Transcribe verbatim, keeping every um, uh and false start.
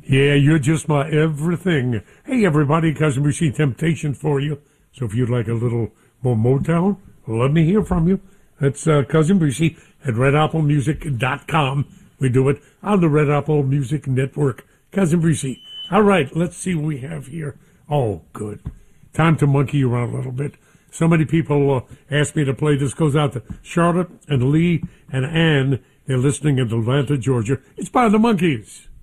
Yeah, you're just my everything. Hey, everybody, Cousin Brucey Temptation for you. So if you'd like a little more Motown, let me hear from you. That's uh, Cousin Brucey at red apple music dot com. We do it on the Red Apple Music Network. Cousin Brucey. All right, let's see what we have here. Oh, good. Time to monkey around a little bit. So many people uh, asked me to play. This goes out to Charlotte and Lee and Ann. They're listening in Atlanta, Georgia. It's by the Monkees.